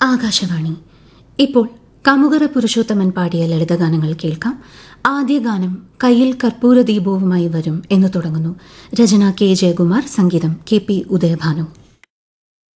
ആകാശവാണി. ഇപ്പോൾ കമുകറ പുരുഷോത്തമൻ പാടിയ ലളിതഗാനങ്ങൾ കേൾക്കാം. ആദ്യ ഗാനം കയ്യിൽ കർപ്പൂര ദീപവുമായി വരും എന്ന് തുടങ്ങുന്നു. രചന കെ ജയകുമാർ, സംഗീതം കെ പി ഉദയഭാനു.